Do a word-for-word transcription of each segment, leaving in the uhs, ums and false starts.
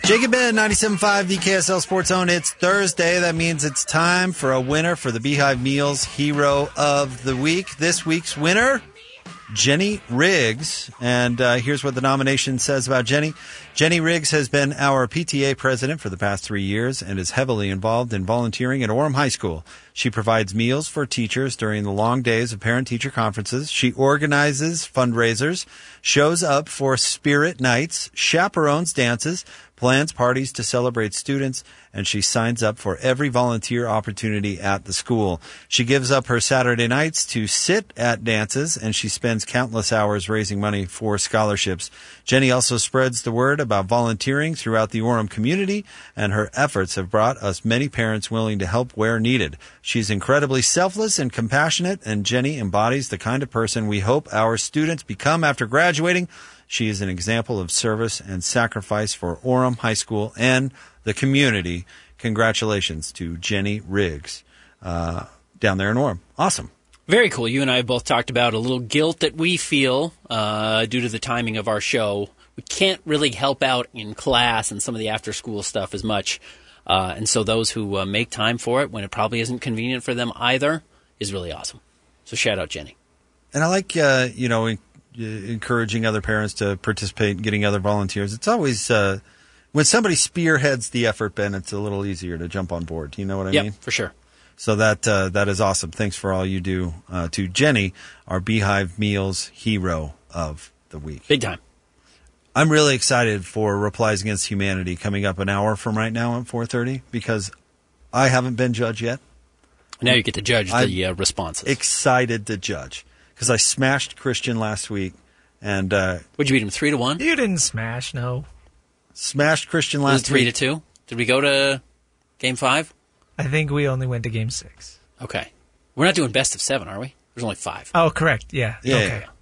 Jacob Ben, ninety-seven point five, the K S L Sports Zone. It's Thursday. That means it's time for a winner for the Beehive Meals Hero of the Week. This week's winner, Jenny Riggs. And uh, here's what the nomination says about Jenny. Jenny Riggs has been our P T A president for the past three years and is heavily involved in volunteering at Orem High School. She provides meals for teachers during the long days of parent-teacher conferences. She organizes fundraisers, shows up for spirit nights, chaperones dances, plans parties to celebrate students, and she signs up for every volunteer opportunity at the school. She gives up her Saturday nights to sit at dances, and she spends countless hours raising money for scholarships. Jenny also spreads the word about volunteering throughout the Orem community, and her efforts have brought us many parents willing to help where needed. She's incredibly selfless and compassionate, and Jenny embodies the kind of person we hope our students become after graduating. She is an example of service and sacrifice for Orem High School and the community. Congratulations to Jenny Riggs uh, down there in Orem. Awesome. Very cool. You and I have both talked about a little guilt that we feel uh, due to the timing of our show. We can't really help out in class and some of the after-school stuff as much. Uh, and so those who uh, make time for it when it probably isn't convenient for them either is really awesome. So shout out, Jenny. And I like, uh, you know, in- encouraging other parents to participate and getting other volunteers. It's always, uh, when somebody spearheads the effort, Ben, it's a little easier to jump on board. You know what I yep, mean? For sure. So that uh, that is awesome. Thanks for all you do uh, to Jenny, our Beehive Meals Hero of the Week. Big time. I'm really excited for Replies Against Humanity coming up an hour from right now at four thirty because I haven't been judged yet. Now you get to judge I'm the uh, responses. Excited to judge because I smashed Christian last week. and uh, Would you beat him three to one? You didn't smash, no. Smashed Christian Was last it three week. to two? Did we go to game five? I think we only went to game six. Okay. We're not doing best of seven, are we? There's only five. Oh, correct. Yeah. Yeah, okay. yeah.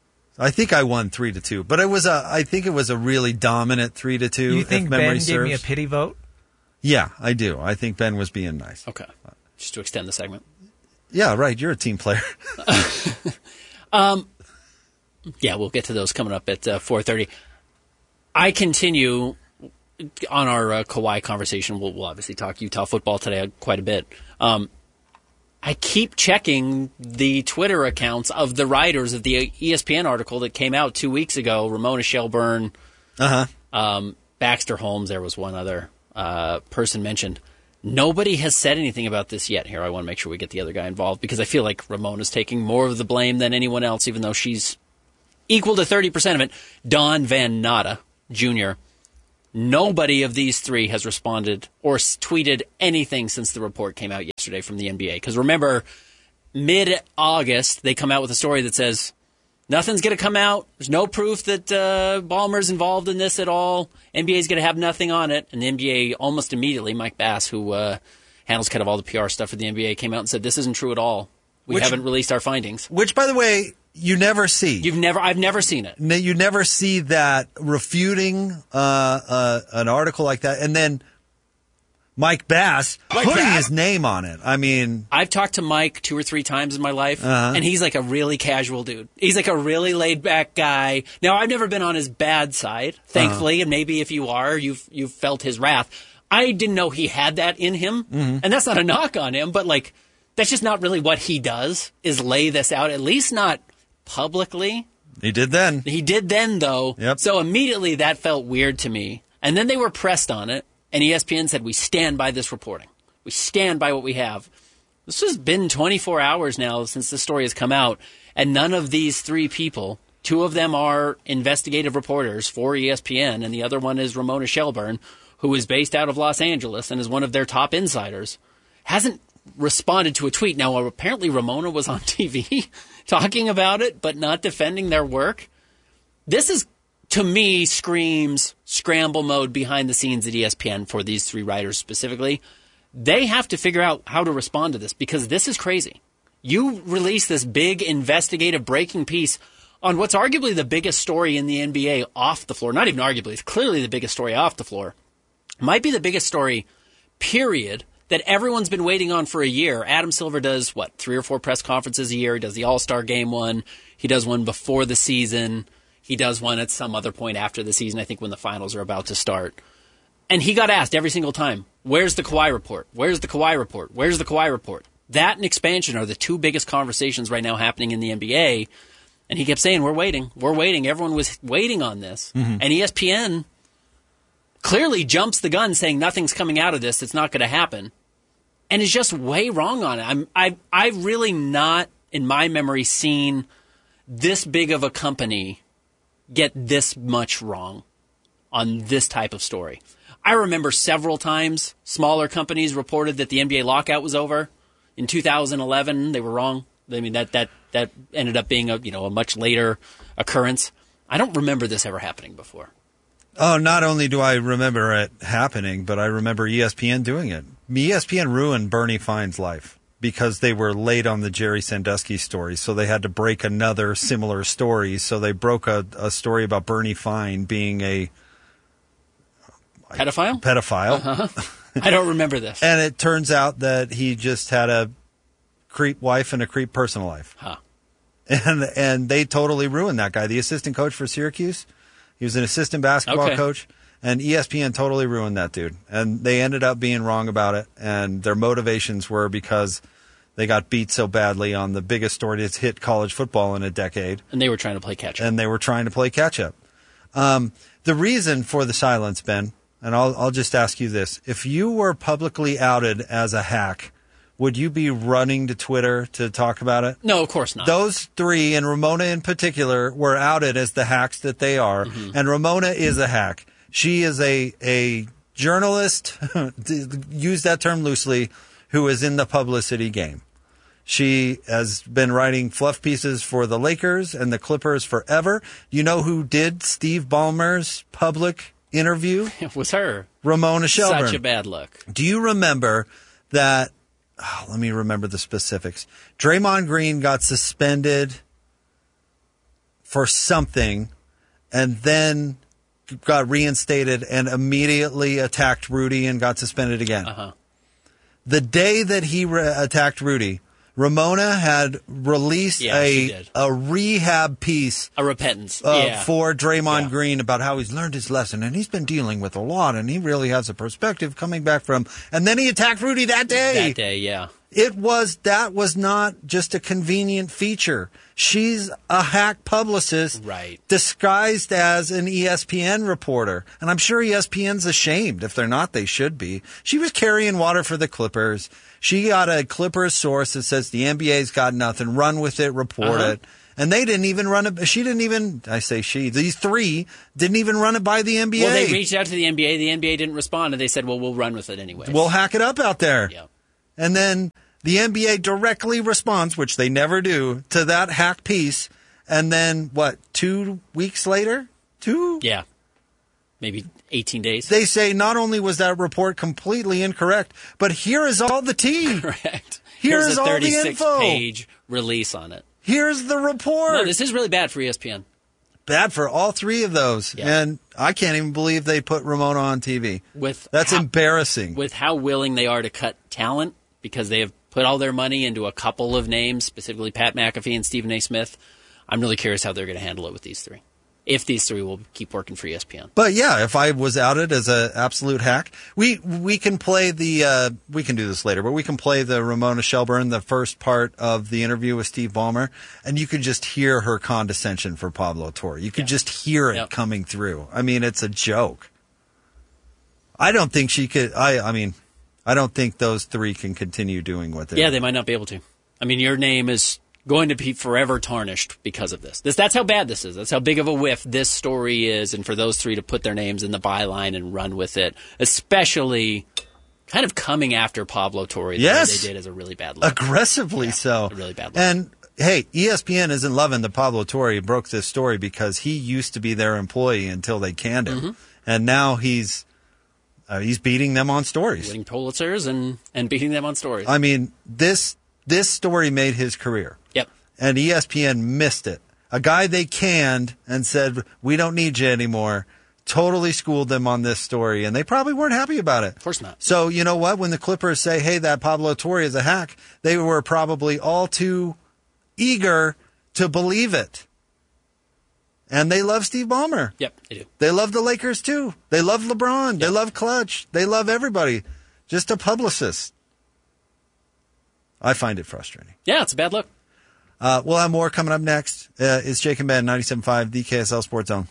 I think I won three to two, but it was a. I think it was a really dominant three to two. You think if Ben memory gave serves. me a pity vote? Yeah, I do. I think Ben was being nice. Okay. Just to extend the segment. Yeah, right. You're a team player. um, yeah, we'll get to those coming up at uh, four thirty. I continue on our uh, Kawhi conversation. We'll, we'll obviously talk Utah football today quite a bit. Um, I keep checking the Twitter accounts of the writers of the E S P N article that came out two weeks ago. Ramona Shelburne, uh-huh. um, Baxter Holmes, there was one other uh, person mentioned. Nobody has said anything about this yet. Here, I want to make sure we get the other guy involved because I feel like Ramona's taking more of the blame than anyone else, even though she's equal to thirty percent of it. Don Van Natta, Junior Nobody of these three has responded or tweeted anything since the report came out yesterday from the N B A. Because remember, mid-August, they come out with a story that says, nothing's going to come out. There's no proof that uh, Ballmer's involved in this at all. N B A's going to have nothing on it. And the N B A almost immediately, Mike Bass, who uh, handles kind of all the P R stuff for the N B A, came out and said, this isn't true at all. We which, haven't released our findings. Which, by the way, you never see. You've never, I've never seen it. No, you never see that refuting uh, uh, an article like that, and then Mike Bass Mike putting Bass. his name on it. I mean, I've talked to Mike two or three times in my life, uh-huh. and he's like a really casual dude. He's like a really laid-back guy. Now, I've never been on his bad side, thankfully, uh-huh. and maybe if you are, you've you've felt his wrath. I didn't know he had that in him, mm-hmm. and that's not a knock on him, but like that's just not really what he does, is lay this out, at least not publicly. He did then. He did then, though. Yep. So immediately that felt weird to me. And then they were pressed on it, and E S P N said, we stand by this reporting. We stand by what we have. This has been twenty-four hours now since the story has come out, and none of these three people, two of them are investigative reporters for E S P N, and the other one is Ramona Shelburne, who is based out of Los Angeles and is one of their top insiders, hasn't responded to a tweet. Now, apparently Ramona was on T V talking about it, but not defending their work. This is, to me, screams scramble mode behind the scenes at E S P N for these three writers specifically. They have to figure out how to respond to this because this is crazy. You release this big investigative breaking piece on what's arguably the biggest story in the N B A off the floor. Not even arguably, it's clearly the biggest story off the floor. Might be the biggest story, period, that everyone's been waiting on for a year. Adam Silver does, what, three or four press conferences a year. He does the All-Star Game one. He does one before the season. He does one at some other point after the season, I think when the finals are about to start. And he got asked every single time, where's the Kawhi report? Where's the Kawhi report? Where's the Kawhi report? That and expansion are the two biggest conversations right now happening in the N B A. And he kept saying, we're waiting. We're waiting. Everyone was waiting on this. Mm-hmm. And E S P N clearly jumps the gun saying nothing's coming out of this. It's not going to happen. And is just way wrong on it. I'm, I, I've really not, in my memory, seen this big of a company get this much wrong on this type of story. I remember several times smaller companies reported that the N B A lockout was over. In two thousand eleven, they were wrong. I mean, that that that ended up being a you know a much later occurrence. I don't remember this ever happening before. Oh, not only do I remember it happening, but I remember E S P N doing it. E S P N ruined Bernie Fine's life because they were late on the Jerry Sandusky story, so they had to break another similar story. So they broke a, a story about Bernie Fine being a pedophile. Pedophile. Uh-huh. I don't remember this. And it turns out that he just had a creep wife and a creep personal life. Huh. And and they totally ruined that guy. The assistant coach for Syracuse, he was an assistant basketball okay. coach, and E S P N totally ruined that dude. And they ended up being wrong about it, and their motivations were because they got beat so badly on the biggest story that's hit college football in a decade. And they were trying to play catch-up. And they were trying to play catch-up. Um, the reason for the silence, Ben, and I'll, I'll just ask you this. If you were publicly outed as a hack, would you be running to Twitter to talk about it? No, of course not. Those three, and Ramona in particular, were outed as the hacks that they are. Mm-hmm. And Ramona is a hack. She is a, a journalist, use that term loosely, who is in the publicity game. She has been writing fluff pieces for the Lakers and the Clippers forever. You know who did Steve Ballmer's public interview? It was her. Ramona Shelburne. Such a bad look. Do you remember that? Oh, let me remember the specifics. Draymond Green got suspended for something and then got reinstated and immediately attacked Rudy and got suspended again. Uh-huh. The day that he re- attacked Rudy, Ramona had released yeah, a a rehab piece, a repentance uh, yeah. for Draymond yeah. Green about how he's learned his lesson and he's been dealing with a lot and he really has a perspective coming back from. And then he attacked Rudy that day. That day, yeah. It was that was not just a convenient feature. She's a hack publicist, right, disguised as an E S P N reporter. And I'm sure E S P N's ashamed. If they're not, they should be. She was carrying water for the Clippers. She got a Clippers source that says the N B A's got nothing. Run with it, report uh-huh. it. And they didn't even run it. She didn't even, I say she, these three didn't even run it by the N B A. Well, they reached out to the N B A. The N B A didn't respond, and they said, well, we'll run with it anyway. We'll hack it up out there. Yeah. And then the N B A directly responds, which they never do, to that hack piece. And then, what, two weeks later? Two? Yeah. Maybe eighteen days. They say not only was that report completely incorrect, but here is all the tea. Correct. Here Here's is a all the thirty-six info. page release on it. Here's the report. No, this is really bad for E S P N. Bad for all three of those. Yeah. And I can't even believe they put Ramona on T V. With That's how, embarrassing. With how willing they are to cut talent, because they have put all their money into a couple of names, specifically Pat McAfee and Stephen A. Smith. I'm really curious how they're going to handle it with these three. If these three will keep working for E S P N. But yeah, if I was outed as an absolute hack, we we can play the, uh, we can do this later, but we can play the Ramona Shelburne, the first part of the interview with Steve Ballmer, and you could just hear her condescension for Pablo Torre. You could yeah. just hear it yep. coming through. I mean, it's a joke. I don't think she could, I, I mean, I don't think those three can continue doing what they Yeah, they might not be able to. I mean, your name is going to be forever tarnished because of this. This that's how bad this is. That's how big of a whiff this story is, and for those three to put their names in the byline and run with it, especially kind of coming after Pablo Torre, the yes. way they did is a really bad look. Aggressively yeah, so. A really bad look. And hey, E S P N isn't loving that Pablo Torre broke this story because he used to be their employee until they canned him, mm-hmm. and now he's uh, he's beating them on stories, winning Pulitzers and and beating them on stories. I mean, this this story made his career. Yep. And E S P N missed it. A guy they canned and said, we don't need you anymore, totally schooled them on this story, and they probably weren't happy about it. Of course not. So, you know what? When the Clippers say, hey, that Pablo Torre is a hack, they were probably all too eager to believe it. And they love Steve Ballmer. Yep, they do. They love the Lakers, too. They love LeBron. Yep. They love Clutch. They love everybody. Just a publicist. I find it frustrating. Yeah, it's a bad look. Uh, we'll have more coming up next. Uh, it's Jake and Ben, ninety-seven point five, the K S L Sports Zone.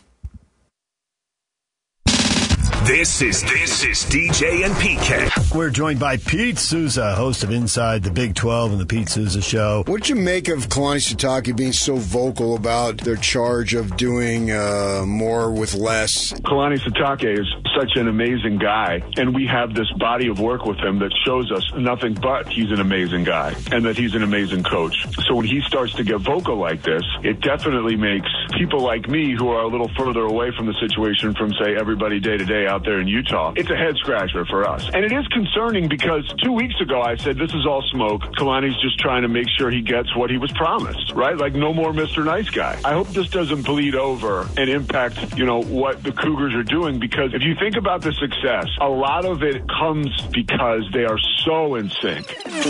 This is this is D J and P K. We're joined by Pete Souza, host of Inside the Big twelve and the Pete Souza Show. What did you make of Kalani Sitake being so vocal about their charge of doing uh, more with less? Kalani Sitake is such an amazing guy, and we have this body of work with him that shows us nothing but he's an amazing guy and that he's an amazing coach. So when he starts to get vocal like this, it definitely makes people like me who are a little further away from the situation from, say, everybody day to day out there in Utah, it's a head scratcher for us. And it is concerning because two weeks ago I said this is all smoke. Kalani's just trying to make sure he gets what he was promised, right? Like no more Mister Nice Guy. I hope this doesn't bleed over and impact, you know, what the Cougars are doing, because if you think about the success, a lot of it comes because they are so in sync.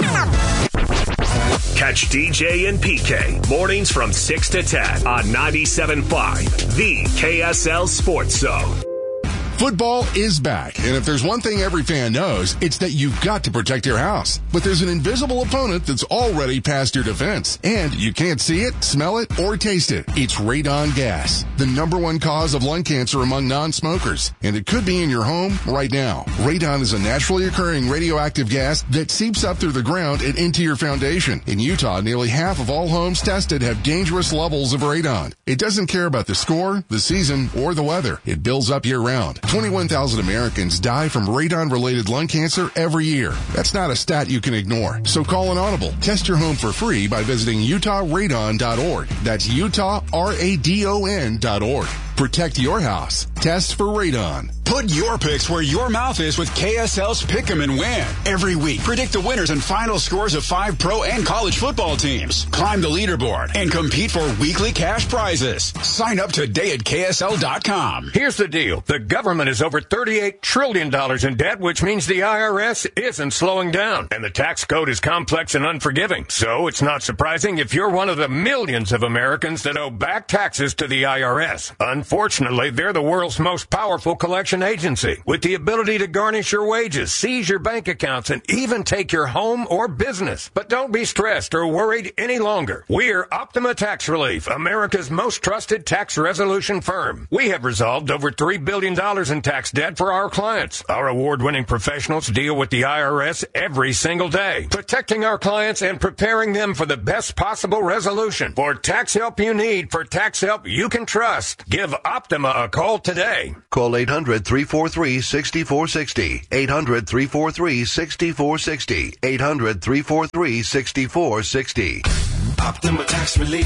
Catch D J and P K mornings from six to ten on ninety-seven point five, the K S L Sports Zone. Football is back, and if there's one thing every fan knows, it's that you've got to protect your house. But there's an invisible opponent that's already past your defense, and you can't see it, smell it, or taste it. It's radon gas, the number one cause of lung cancer among non-smokers, and it could be in your home right now. Radon is a naturally occurring radioactive gas that seeps up through the ground and into your foundation. In Utah, nearly half of all homes tested have dangerous levels of radon. It doesn't care about the score, the season, or the weather. It builds up year-round. twenty-one thousand Americans die from radon-related lung cancer every year. That's not a stat you can ignore. So call an audible. Test your home for free by visiting Utah Radon dot org. That's Utah R A D O N dot org. Protect your house. Test for radon. Put your picks where your mouth is with K S L's Pick 'em and Win. Every week, predict the winners and final scores of five pro and college football teams. Climb the leaderboard and compete for weekly cash prizes. Sign up today at K S L dot com. Here's the deal. The government is over thirty-eight trillion dollars in debt, which means the I R S isn't slowing down. And the tax code is complex and unforgiving. So it's not surprising if you're one of the millions of Americans that owe back taxes to the I R S. Unfortunately, they're the world's most powerful collection agency, with the ability to garnish your wages, seize your bank accounts, and even take your home or business. But don't be stressed or worried any longer. We're Optima Tax Relief, America's most trusted tax resolution firm. We have resolved over three billion dollars in tax debt for our clients. Our award-winning professionals deal with the I R S every single day, protecting our clients and preparing them for the best possible resolution. For tax help you need, for tax help you can trust, give Optima a call today. Call eight hundred, three four three, six four six zero. eight hundred, three four three, six four six zero. eight hundred, three four three, six four six zero. Optima Tax Relief.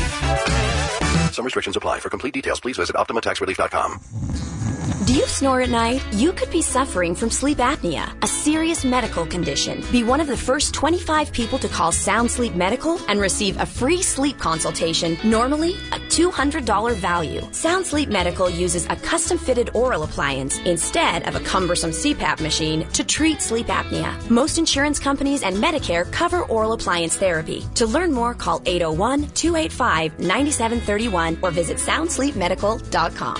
Some restrictions apply. For complete details, please visit optima tax relief dot com. Do you snore at night? You could be suffering from sleep apnea, a serious medical condition. Be one of the first twenty-five people to call Sound Sleep Medical and receive a free sleep consultation, normally a two hundred dollars value. Sound Sleep Medical uses a custom-fitted oral appliance instead of a cumbersome C PAP machine to treat sleep apnea. Most insurance companies and Medicare cover oral appliance therapy. To learn more, call eight oh one, two eight five, nine seven three one or visit sound sleep medical dot com.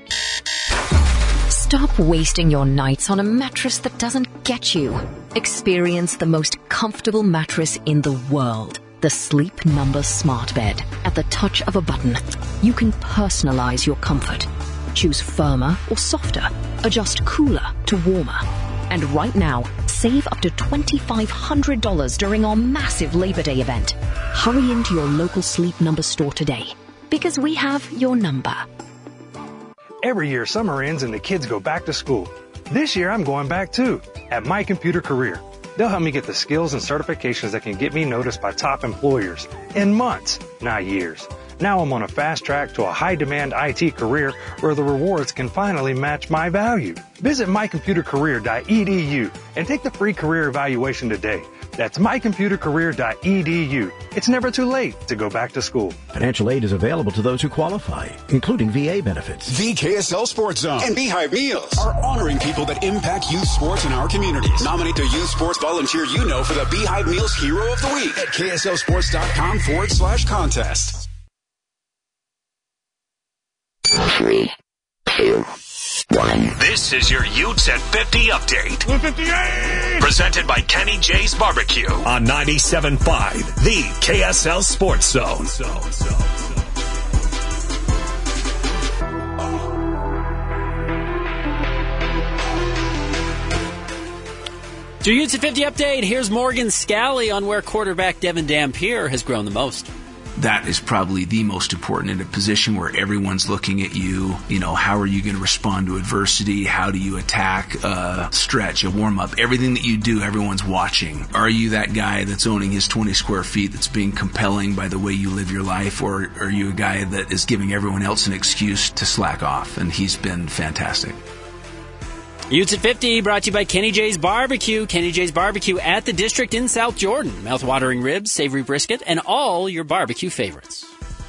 Stop wasting your nights on a mattress that doesn't get you. Experience the most comfortable mattress in the world. The Sleep Number Smart Bed. At the touch of a button, you can personalize your comfort. Choose firmer or softer. Adjust cooler to warmer. And right now, save up to two thousand five hundred dollars during our massive Labor Day event. Hurry into your local Sleep Number store today, because we have your number. Every year, summer ends and the kids go back to school. This year, I'm going back too, at My Computer Career. They'll help me get the skills and certifications that can get me noticed by top employers in months, not years. Now I'm on a fast track to a high-demand I T career where the rewards can finally match my value. Visit my computer career dot e d u and take the free career evaluation today. That's my computer career dot e d u. It's never too late to go back to school. Financial aid is available to those who qualify, including V A benefits. The K S L Sports Zone and Beehive Meals are honoring people that impact youth sports in our communities. Nominate the youth sports volunteer you know for the Beehive Meals Hero of the Week at K S L sports dot com forward slash contest. Three, two, one. This is your Utes at fifty update. fifty-eight! Presented by Kenny J's Barbecue on ninety-seven point five, the K S L Sports Zone. To Utes at fifty update, here's Morgan Scally on where quarterback Devin Dampier has grown the most. That is probably the most important in a position where everyone's looking at you. You know, how are you going to respond to adversity? How do you attack a stretch, a warm-up? Everything that you do, everyone's watching. Are you that guy that's owning his twenty square feet that's being compelling by the way you live your life? Or are you a guy that is giving everyone else an excuse to slack off? And he's been fantastic. Utes at fifty, brought to you by Kenny J's Barbecue. Kenny J's Barbecue at the District in South Jordan. Mouth-watering ribs, savory brisket, and all your barbecue favorites.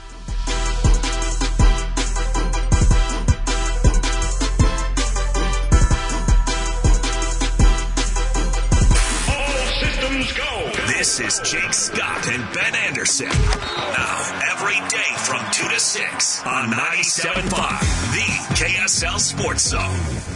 All systems go. This is Jake Scott and Ben Anderson. Now, every day from two to six on ninety-seven point five, the K S L Sports Zone.